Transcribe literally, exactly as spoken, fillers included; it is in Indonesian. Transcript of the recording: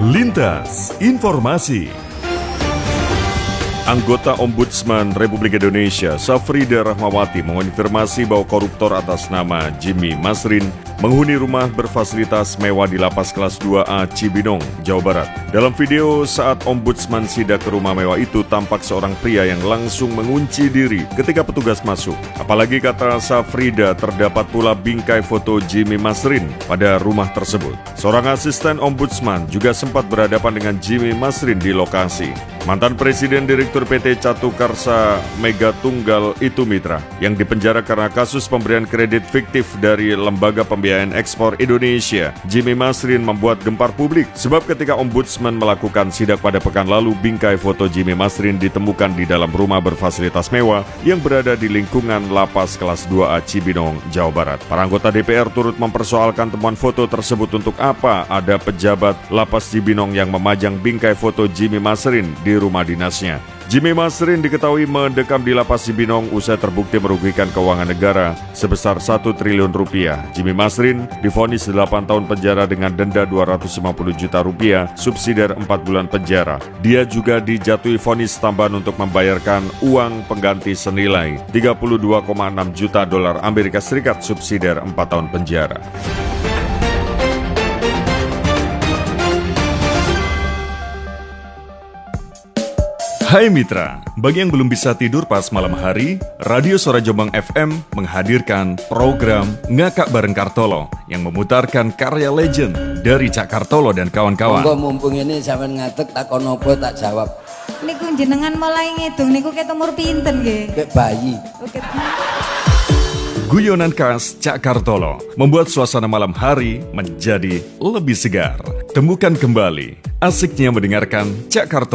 Lintas Informasi. Anggota Ombudsman Republik Indonesia, Safrida Rahmawati, mengonfirmasi bahwa koruptor atas nama Jimmy Masrin menghuni rumah berfasilitas mewah di Lapas Kelas dua A Cibinong, Jawa Barat. Dalam video saat Ombudsman sidak ke rumah mewah itu, tampak seorang pria yang langsung mengunci diri ketika petugas masuk. Apalagi, kata Safrida, terdapat pula bingkai foto Jimmy Masrin pada rumah tersebut. Seorang asisten Ombudsman juga sempat berhadapan dengan Jimmy Masrin di lokasi. Mantan Presiden Direktur P T Catukarsa Mega Tunggal Itu Mitra yang dipenjara karena kasus pemberian kredit fiktif dari Lembaga Pembiayaan Ekspor Indonesia, Jimmy Masrin, membuat gempar publik. Sebab ketika Ombudsman melakukan sidak pada pekan lalu, bingkai foto Jimmy Masrin ditemukan di dalam rumah berfasilitas mewah yang berada di lingkungan Lapas Kelas dua A Cibinong, Jawa Barat. Para anggota D P R turut mempersoalkan temuan foto tersebut. Untuk apa ada pejabat Lapas Cibinong yang memajang bingkai foto Jimmy Masrin di rumah dinasnya? Jimmy Masrin diketahui mendekam di Lapas Cibinong usai terbukti merugikan keuangan negara sebesar satu triliun rupiah. Jimmy Masrin divonis delapan tahun penjara dengan denda dua ratus lima puluh juta rupiah, subsidiar empat bulan penjara. Dia juga dijatuhi vonis tambahan untuk membayarkan uang pengganti senilai tiga puluh dua koma enam juta dolar Amerika Serikat, subsidiar empat tahun penjara. Hai mitra, bagi yang belum bisa tidur pas malam hari, Radio Suara Jombang F M menghadirkan program Ngakak Bareng Kartolo yang memutarkan karya legend dari Cak Kartolo dan kawan-kawan. Monggo mumpung ini sampean ngatek takon apa tak jawab. Niku jenengan mulai ngitung niku ket umur pinten nggih? Kayak bayi. Oke. Guyonan khas Cak Kartolo membuat suasana malam hari menjadi lebih segar. Temukan kembali asiknya mendengarkan Cak Kartolo.